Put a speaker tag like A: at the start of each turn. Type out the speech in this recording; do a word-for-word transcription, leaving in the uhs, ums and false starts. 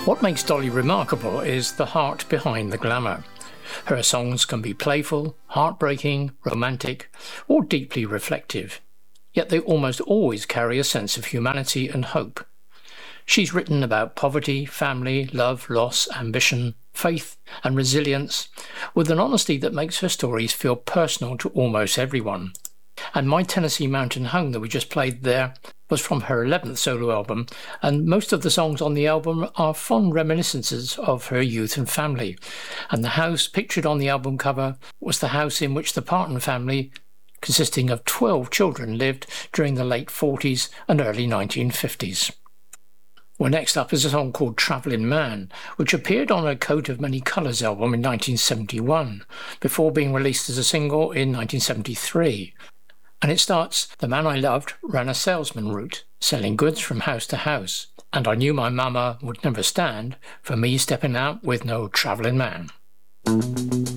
A: What makes Dolly remarkable is the heart behind the glamour. Her songs can be playful, heartbreaking, romantic, or deeply reflective. Yet they almost always carry a sense of humanity and hope. She's written about poverty, family, love, loss, ambition, faith and resilience, with an honesty that makes her stories feel personal to almost everyone. And My Tennessee Mountain Home that we just played there was from her eleventh solo album, and most of the songs on the album are fond reminiscences of her youth and family. And the house pictured on the album cover was the house in which the Parton family, consisting of twelve children, lived during the late forties and early nineteen fifties. Well, next up is a song called Travelling Man, which appeared on her Coat of Many Colours album in nineteen seventy-one, before being released as a single in nineteen seventy-three. And it starts, "The man I loved ran a salesman route, selling goods from house to house, and I knew my mama would never stand for me stepping out with no travelling man."